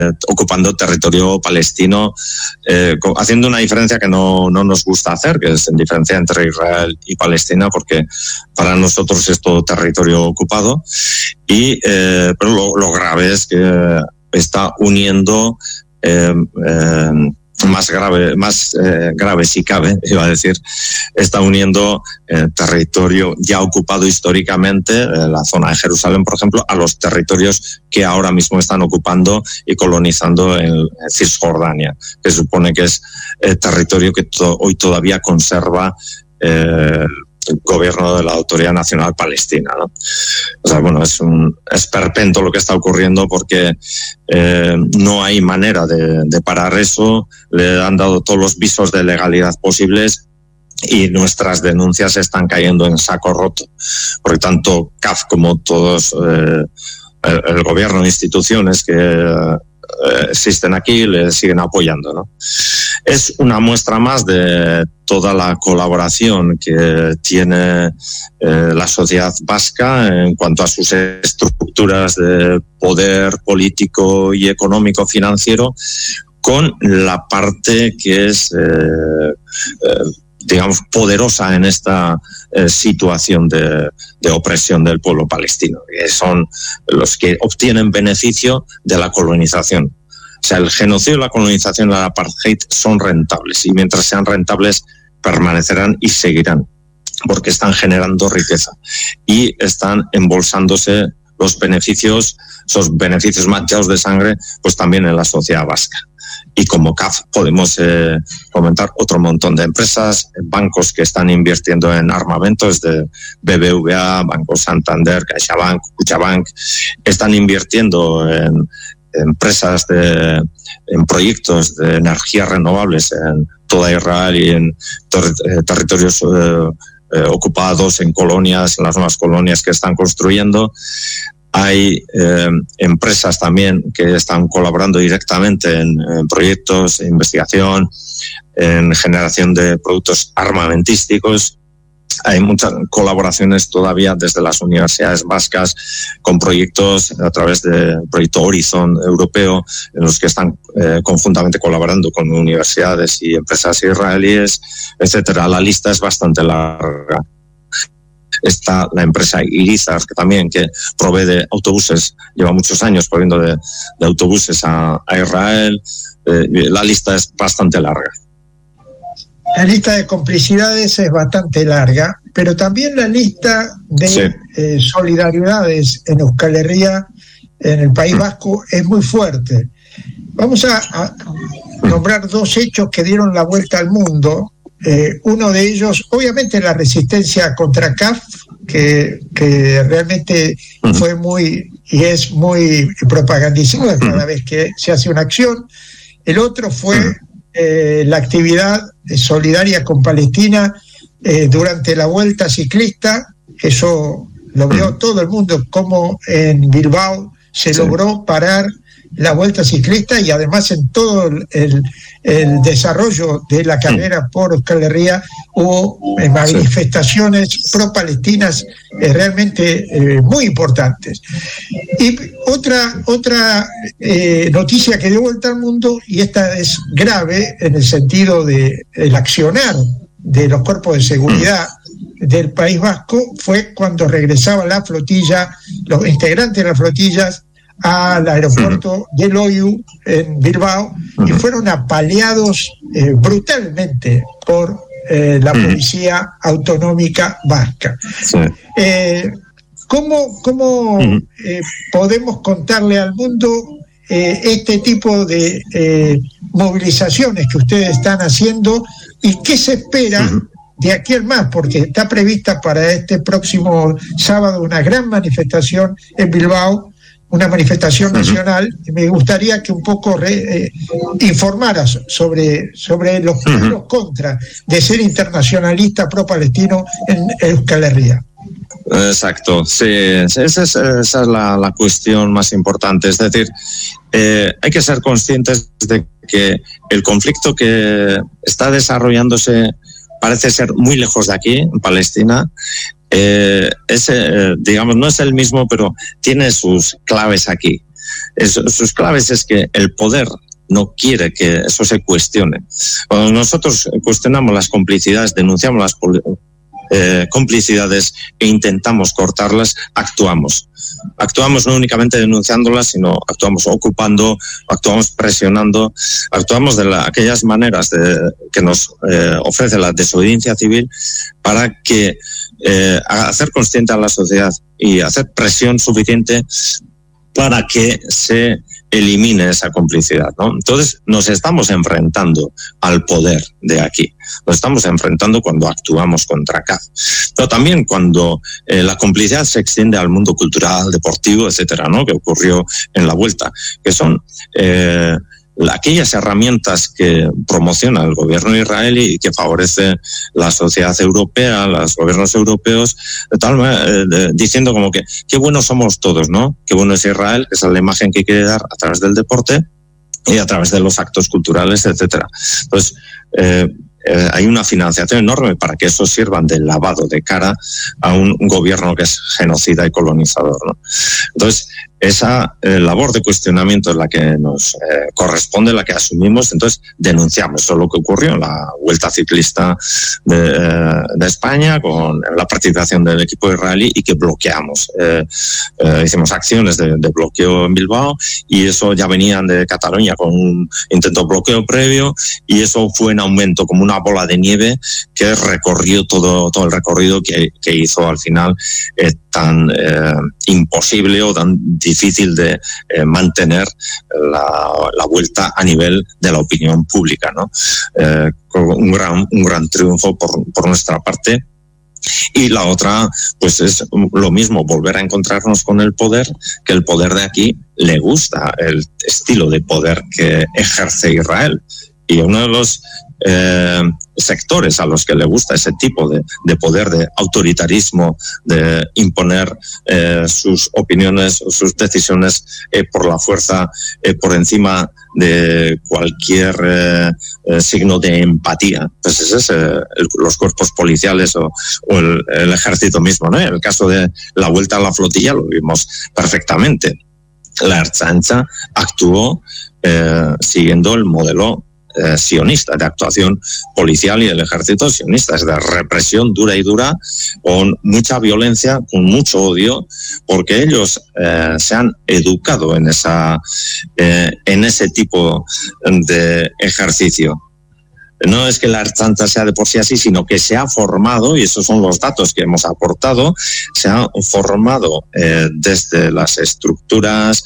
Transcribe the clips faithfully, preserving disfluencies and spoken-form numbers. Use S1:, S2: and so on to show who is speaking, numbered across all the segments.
S1: ocupando territorio palestino, eh, haciendo una diferencia que no, no nos gusta hacer, que es la diferencia entre Israel y Palestina, porque para nosotros es todo territorio ocupado. Y, eh, pero lo, lo grave es que está uniendo eh, eh, más grave, más eh, grave si cabe, iba a decir, está uniendo eh, territorio ya ocupado históricamente, eh, la zona de Jerusalén, por ejemplo, a los territorios que ahora mismo están ocupando y colonizando en Cisjordania, que se supone que es el territorio que to- hoy todavía conserva eh, el gobierno de la Autoridad Nacional Palestina, ¿no? O sea, bueno, es un esperpento lo que está ocurriendo, porque eh, no hay manera de, de parar eso. Le han dado todos los visos de legalidad posibles y nuestras denuncias están cayendo en saco roto, porque tanto C A F como todos eh, el, el gobierno e instituciones que eh, existen aquí le siguen apoyando, ¿no? Es una muestra más de toda la colaboración que tiene eh, la sociedad vasca en cuanto a sus estructuras de poder político y económico financiero, con la parte que es, eh, eh, digamos, poderosa en esta eh, situación de, de opresión del pueblo palestino, que son los que obtienen beneficio de la colonización. O sea, el genocidio, la colonización y la apartheid son rentables, y mientras sean rentables permanecerán y seguirán, porque están generando riqueza y están embolsándose los beneficios, esos beneficios manchados de sangre, pues también en la sociedad vasca. Y como C A F podemos eh, comentar otro montón de empresas, bancos que están invirtiendo en armamentos, de B B V A, Banco Santander, CaixaBank, Kutxabank, están invirtiendo en empresas de, en proyectos de energías renovables en toda Israel y en ter- territorios eh, eh, ocupados, en colonias, en las nuevas colonias que están construyendo. Hay eh, empresas también que están colaborando directamente en, en proyectos de investigación, en generación de productos armamentísticos. Hay muchas colaboraciones todavía desde las universidades vascas con proyectos a través del proyecto Horizon europeo, en los que están eh, conjuntamente colaborando con universidades y empresas israelíes, etcétera. La lista es bastante larga. Está la empresa Irizar, que también que provee de autobuses, lleva muchos años proveyendo de, de autobuses a, a Israel. Eh, la lista es bastante larga.
S2: La lista de complicidades es bastante larga, pero también la lista de sí. eh, solidaridades en Euskal Herria, en el País Vasco, es muy fuerte. Vamos a, a nombrar dos hechos que dieron la vuelta al mundo. Eh, uno de ellos, obviamente, la resistencia contra C A F, que, que realmente fue muy y es muy propagandizada cada vez que se hace una acción. El otro fue eh, la actividad solidaria con Palestina eh, durante la Vuelta Ciclista. Eso lo vio todo el mundo, como en Bilbao se sí. logró parar la Vuelta Ciclista, y además en todo el, el, el desarrollo de la carrera por Euskal Herria hubo eh, manifestaciones sí. pro-palestinas eh, realmente eh, muy importantes. Y otra, otra eh, noticia que dio vuelta al mundo, y esta es grave en el sentido de el accionar de los cuerpos de seguridad del País Vasco, fue cuando regresaba la flotilla, los integrantes de las flotillas, al aeropuerto de Loiu en Bilbao, y fueron apaleados eh, brutalmente por eh, la policía autonómica vasca. Sí. Eh, ¿Cómo, cómo eh, podemos contarle al mundo eh, este tipo de eh, movilizaciones que ustedes están haciendo, y qué se espera de aquí al más? Porque está prevista para este próximo sábado una gran manifestación en Bilbao, una manifestación nacional, y me gustaría que un poco re, eh, informaras sobre, sobre los pros y los contras de ser internacionalista pro-palestino en Euskal Herria.
S1: Exacto, sí, esa es, esa es la, la cuestión más importante. Es decir, eh, hay que ser conscientes de que el conflicto que está desarrollándose parece ser muy lejos de aquí, en Palestina. Eh, ese, eh, digamos, no es el mismo, pero tiene sus claves aquí. es, sus claves es que el poder no quiere que eso se cuestione. Cuando nosotros cuestionamos las complicidades, denunciamos las eh, complicidades e intentamos cortarlas, actuamos. Actuamos no únicamente denunciándolas, sino actuamos ocupando, actuamos presionando, actuamos de la, aquellas maneras de, que nos eh, ofrece la desobediencia civil para que eh, hacer consciente a la sociedad y hacer presión suficiente para que se elimine esa complicidad, ¿no? Entonces nos estamos enfrentando al poder de aquí, nos estamos enfrentando cuando actuamos contra C A F, pero también cuando eh, la complicidad se extiende al mundo cultural, deportivo, etcétera, ¿no? Que ocurrió en la vuelta, que son eh, aquellas herramientas que promociona el gobierno israelí y que favorece la sociedad europea, los gobiernos europeos, de tal manera, eh, diciendo como que qué buenos somos todos, ¿no? Qué bueno es Israel, que esa es la imagen que quiere dar a través del deporte y a través de los actos culturales, etcétera. Entonces, eh, eh, hay una financiación enorme para que eso sirvan de lavado de cara a un, un gobierno que es genocida y colonizador, ¿no? Entonces, esa eh, labor de cuestionamiento es la que nos eh, corresponde, la que asumimos, entonces denunciamos. Eso es lo que ocurrió en la Vuelta Ciclista de, eh, de España con la participación del equipo israelí y que bloqueamos. Eh, eh, hicimos acciones de, de bloqueo en Bilbao y eso ya venían de Cataluña con un intento de bloqueo previo y eso fue en aumento como una bola de nieve que recorrió todo, todo el recorrido que, que hizo al final eh, tan eh, imposible o tan difícil de eh, mantener la, la vuelta a nivel de la opinión pública, ¿no? Eh, un gran, un gran triunfo por, por nuestra parte. Y la otra, pues es lo mismo, volver a encontrarnos con el poder, que el poder de aquí le gusta el estilo de poder que ejerce Israel. Y uno de los eh, sectores a los que le gusta ese tipo de, de poder, de autoritarismo, de imponer eh, sus opiniones, sus decisiones eh, por la fuerza, eh, por encima de cualquier eh, eh, signo de empatía, pues ese es eh, el, los cuerpos policiales o, o el, el ejército mismo, ¿no? En el caso de la vuelta a la flotilla lo vimos perfectamente. La Ertzaintza actuó eh, siguiendo el modelo Eh, sionista, de actuación policial y el ejército sionista, es de represión dura y dura, con mucha violencia, con mucho odio, porque ellos eh, se han educado en esa eh, en ese tipo de ejercicio. No es que la Ertzaintza sea de por sí así, sino que se ha formado, y esos son los datos que hemos aportado, se ha formado eh, desde las estructuras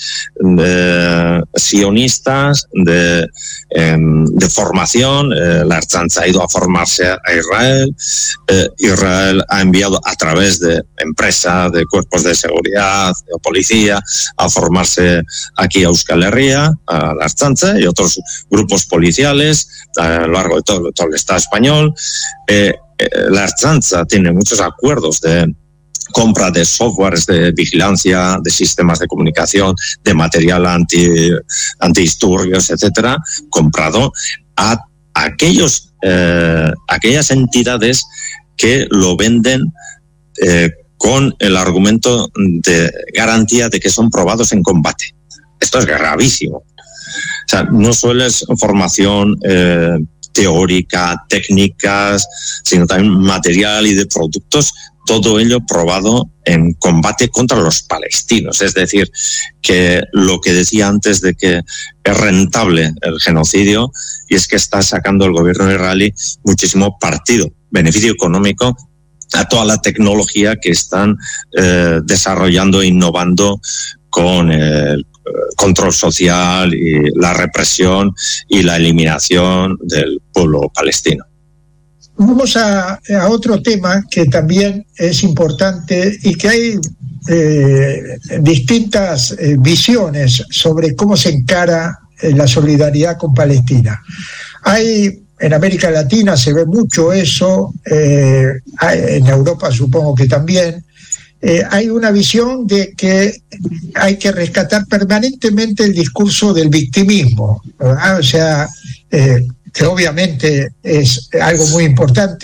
S1: eh, sionistas de, eh, de formación. Eh, la Ertzaintza ha ido a formarse a Israel. Eh, Israel ha enviado a través de empresas, de cuerpos de seguridad, de policía, a formarse aquí a Euskal Herria, a la Ertzaintza y otros grupos policiales a lo largo de todo, todo el Estado español. Eh, eh, la Ertzaintza tiene muchos acuerdos de compra de softwares de vigilancia, de sistemas de comunicación, de material anti antidisturbios, etcétera, comprado a aquellos eh, aquellas entidades que lo venden eh, con el argumento de garantía de que son probados en combate. Esto es gravísimo. O sea, no solo es formación eh, teórica, técnicas, sino también material y de productos, todo ello probado en combate contra los palestinos. Es decir, que lo que decía antes de que es rentable el genocidio, y es que está sacando el gobierno israelí muchísimo partido, beneficio económico a toda la tecnología que están eh, desarrollando e innovando con el control social y la represión y la eliminación del pueblo palestino.
S2: Vamos a, a otro tema que también es importante y que hay eh, distintas eh, visiones sobre cómo se encara eh, la solidaridad con Palestina. Hay en América Latina se ve mucho eso, eh, hay, en Europa supongo que también. Eh, hay una visión de que hay que rescatar permanentemente el discurso del victimismo, ¿verdad? O sea, eh, que obviamente es algo muy importante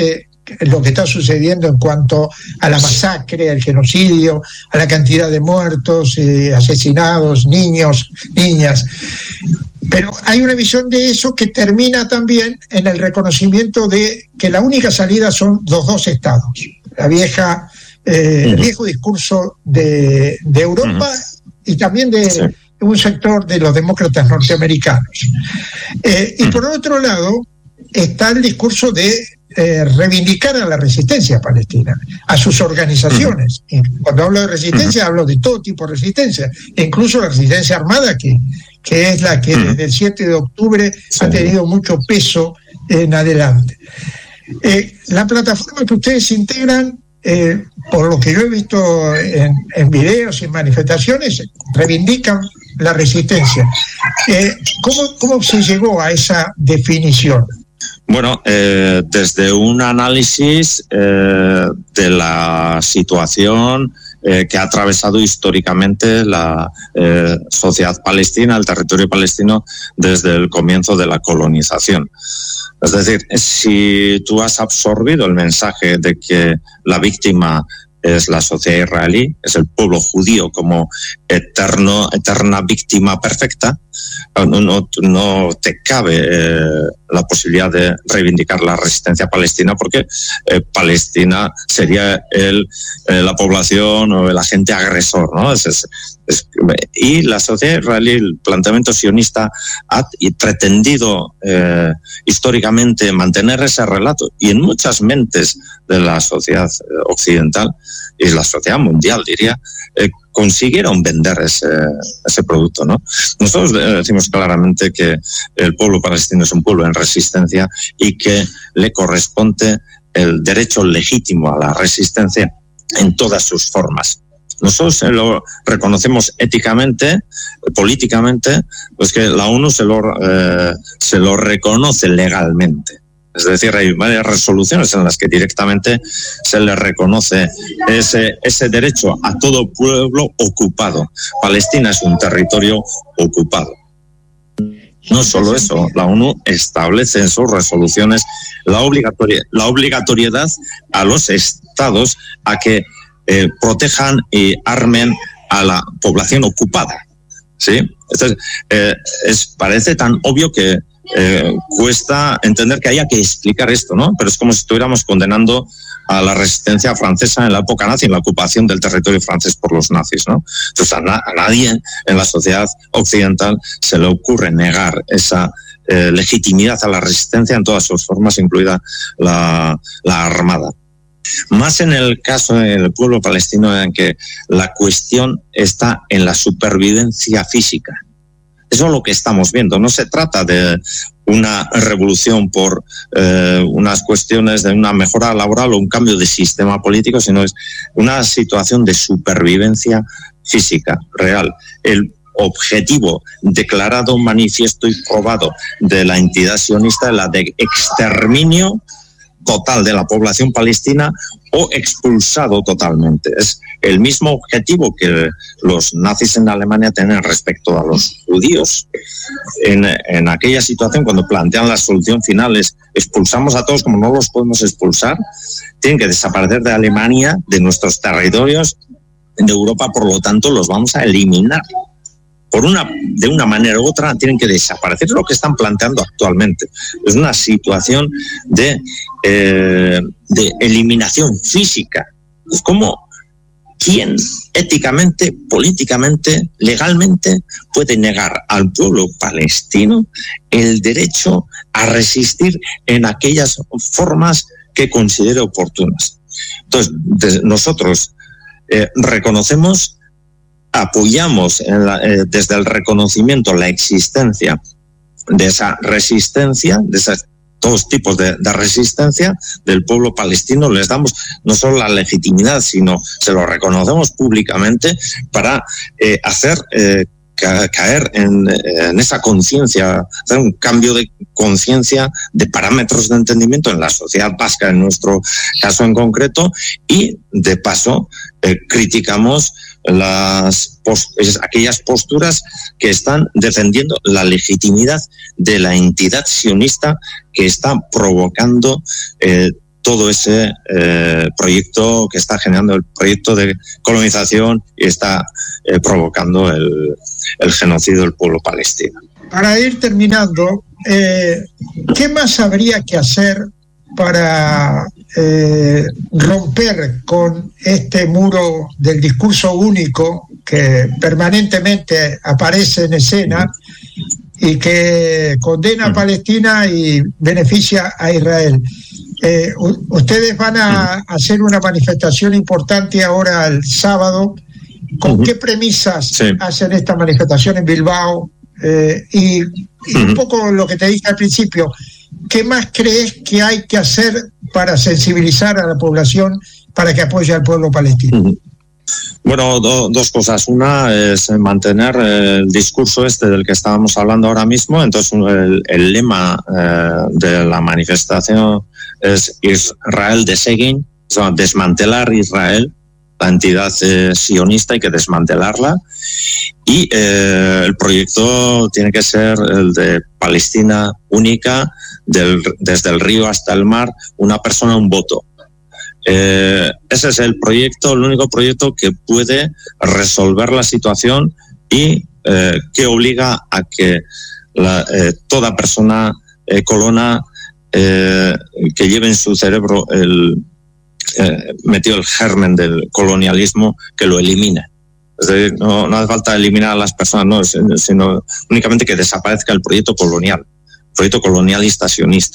S2: lo que está sucediendo en cuanto a la masacre, al genocidio, a la cantidad de muertos, eh, asesinados, niños, niñas. Pero hay una visión de eso que termina también en el reconocimiento de que la única salida son los dos estados. La vieja, eh, el viejo discurso de, de Europa y también de sí. un sector de los demócratas norteamericanos. Eh, y por otro lado está el discurso de eh, reivindicar a la resistencia palestina, a sus organizaciones. Y cuando hablo de resistencia, hablo de todo tipo de resistencia, incluso la resistencia armada, que, que es la que desde el siete de octubre ha tenido mucho peso en adelante. Eh, la plataforma que ustedes integran, eh, por lo que yo he visto en, en videos y en manifestaciones, reivindican la resistencia. Eh, ¿cómo, ¿Cómo se llegó a esa definición?
S1: Bueno, eh, desde un análisis eh, de la situación eh, que ha atravesado históricamente la eh, sociedad palestina, el territorio palestino, desde el comienzo de la colonización. Es decir, si tú has absorbido el mensaje de que la víctima es la sociedad israelí, es el pueblo judío como eterno, eterna víctima perfecta, no, no, no te cabe eh, la posibilidad de reivindicar la resistencia palestina, porque eh, Palestina sería el, eh, la población o el agente agresor, ¿no? Es, es, es, y la sociedad israelí, el planteamiento sionista, ha pretendido eh, históricamente mantener ese relato, y en muchas mentes de la sociedad occidental y la sociedad mundial, diría, eh, consiguieron vender ese, ese producto, ¿no? Nosotros decimos claramente que el pueblo palestino es un pueblo en resistencia y que le corresponde el derecho legítimo a la resistencia en todas sus formas. Nosotros lo reconocemos éticamente, políticamente, pues que la ONU se lo, eh, se lo reconoce legalmente. Es decir, hay varias resoluciones en las que directamente se le reconoce ese, ese derecho a todo pueblo ocupado. Palestina es un territorio ocupado. No solo eso, la ONU establece en sus resoluciones la, obligatori- la obligatoriedad a los estados a que eh, protejan y armen a la población ocupada. ¿Sí? Entonces, eh, es, parece tan obvio que Eh, cuesta entender que haya que explicar esto, ¿no? Pero es como si estuviéramos condenando a la resistencia francesa en la época nazi, en la ocupación del territorio francés por los nazis, ¿no? Entonces a, na- a nadie en la sociedad occidental se le ocurre negar esa eh, legitimidad a la resistencia en todas sus formas, incluida la, la armada. Más en el caso del pueblo palestino, en que la cuestión está en la supervivencia física. Eso es lo que estamos viendo. No se trata de una revolución por eh, unas cuestiones de una mejora laboral o un cambio de sistema político, sino es una situación de supervivencia física real. El objetivo declarado, manifiesto y probado de la entidad sionista es la de exterminio total de la población palestina o expulsado totalmente. Es el mismo objetivo que los nazis en Alemania tenían respecto a los judíos. En, en aquella situación, cuando plantean la solución final, es expulsamos a todos, como no los podemos expulsar, tienen que desaparecer de Alemania, de nuestros territorios, de Europa, por lo tanto los vamos a eliminar. Por una, de una manera u otra tienen que desaparecer. Es lo que están planteando actualmente. Es una situación de, eh, de eliminación física. Es como quién éticamente, políticamente, legalmente puede negar al pueblo palestino el derecho a resistir en aquellas formas que considere oportunas. Entonces, nosotros eh, reconocemos, apoyamos en la, eh, desde el reconocimiento la existencia de esa resistencia, de esos dos tipos de, de resistencia del pueblo palestino. Les damos no solo la legitimidad, sino se lo reconocemos públicamente para eh, hacer eh, ca- caer en, en esa conciencia, hacer un cambio de conciencia, de parámetros de entendimiento en la sociedad vasca, en nuestro caso en concreto, y de paso eh, criticamos las post- aquellas posturas que están defendiendo la legitimidad de la entidad sionista que está provocando eh, todo ese eh, proyecto que está generando el proyecto de colonización y está eh, provocando el, el genocidio del pueblo palestino.
S2: Para ir terminando, eh, ¿qué más habría que hacer para eh, romper con este muro del discurso único que permanentemente aparece en escena y que condena a Palestina y beneficia a Israel? Eh, ustedes van a hacer una manifestación importante ahora el sábado. ¿Con uh-huh. qué premisas sí. hacen esta manifestación en Bilbao? Eh, y, y uh-huh. un poco lo que te dije al principio, ¿qué más crees que hay que hacer para sensibilizar a la población para que apoye al pueblo palestino? Uh-huh.
S1: Bueno, do, dos cosas. Una es mantener el discurso este del que estábamos hablando ahora mismo. Entonces, el, el lema eh, de la manifestación es Israel desegin, o sea, desmantelar Israel, la entidad eh, sionista, hay que desmantelarla. Y eh, el proyecto tiene que ser el de Palestina única, del, desde el río hasta el mar, una persona, un voto. Eh, ese es el proyecto, el único proyecto que puede resolver la situación y eh, que obliga a que la, eh, toda persona eh, colona eh, que lleve en su cerebro el eh, metido el germen del colonialismo, que lo elimine. Es decir, no, no hace falta eliminar a las personas, no, sino únicamente que desaparezca el proyecto colonial, el proyecto colonialista sionista.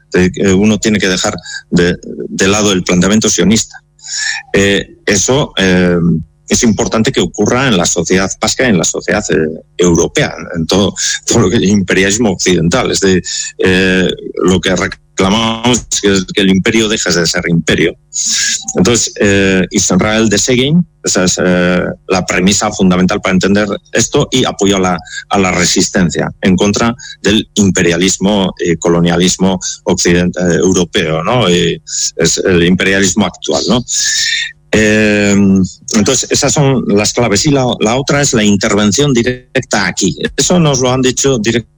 S1: Uno tiene que dejar de, de lado el planteamiento sionista. Eh, eso eh, es importante que ocurra en la sociedad vasca y en la sociedad eh, europea, en todo, todo lo que es el imperialismo occidental. Es decir, eh, lo que reclamamos es que, que el imperio deje de ser imperio. Entonces, eh, Israel desegin, esa es eh, la premisa fundamental para entender esto, y apoyo a la, a la resistencia en contra del imperialismo y eh, colonialismo occidental, eh, europeo, ¿no? Y es el imperialismo actual, ¿no? Eh, entonces, esas son las claves. Y la, la otra es la intervención directa aquí. Eso nos lo han dicho directamente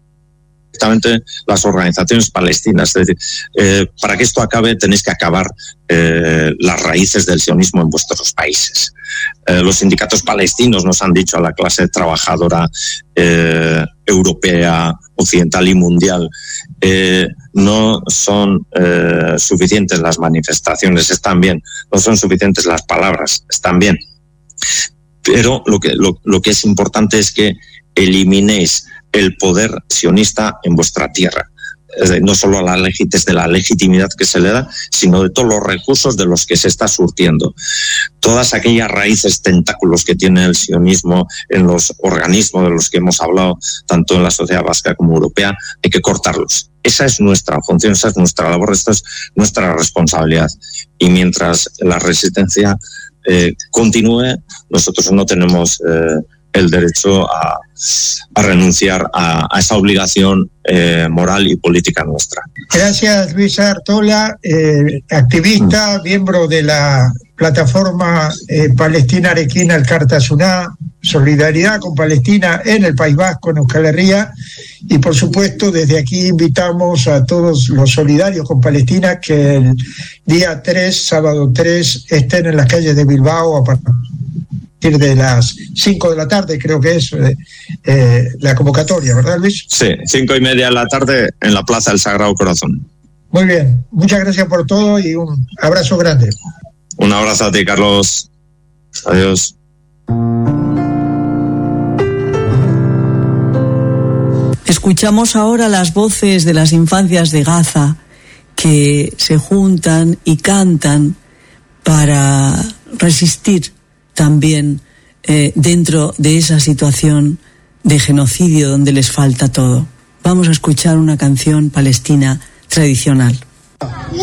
S1: las organizaciones palestinas. Es decir, eh, para que esto acabe tenéis que acabar eh, las raíces del sionismo en vuestros países. Eh, los sindicatos palestinos nos han dicho a la clase trabajadora eh, europea, occidental y mundial, eh, no son eh, suficientes las manifestaciones, están bien, no son suficientes las palabras, están bien, pero lo que, lo, lo que es importante es que eliminéis el poder sionista en vuestra tierra. No solo la legit- desde la legitimidad que se le da, sino de todos los recursos de los que se está surtiendo. Todas aquellas raíces, tentáculos que tiene el sionismo en los organismos de los que hemos hablado, tanto en la sociedad vasca como europea, hay que cortarlos. Esa es nuestra función, esa es nuestra labor, esta es nuestra responsabilidad. Y mientras la resistencia eh, continúe, nosotros no tenemos eh, el derecho a, a renunciar a, a esa obligación eh, moral y política nuestra.
S2: Gracias, Luisa Artola, eh, activista, mm. miembro de la plataforma eh, Palestina Arequina, el Cartasuná, solidaridad con Palestina en el País Vasco, en Euskal Herria, y por supuesto desde aquí invitamos a todos los solidarios con Palestina que el día tres, sábado tres, estén en las calles de Bilbao a partir de las cinco de la tarde, creo que es eh, la convocatoria, ¿verdad, Luis?
S1: Sí, cinco y media de la tarde en la Plaza del Sagrado Corazón.
S2: Muy bien, muchas gracias por todo y un abrazo grande.
S1: Un abrazo a ti, Carlos. Adiós.
S3: Escuchamos ahora las voces de las infancias de Gaza que se juntan y cantan para resistir también eh, dentro de esa situación de genocidio donde les falta todo. Vamos a escuchar una canción palestina tradicional.